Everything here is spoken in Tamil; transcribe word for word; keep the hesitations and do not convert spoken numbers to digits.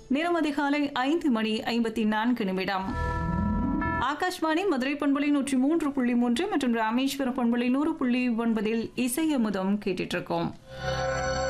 நேரம் அதிகாலை ஐந்து மணி ஐம்பத்தி நான்கு நிமிடம். ஆகாஷ்வாணி மதுரை பண்பலை நூற்றி மூன்று புள்ளி மூன்று மற்றும் ராமேஸ்வரம் பண்பலை நூறு புள்ளி ஒன்பதில் இசையமுதம் கேட்டுட்டு இருக்கோம்.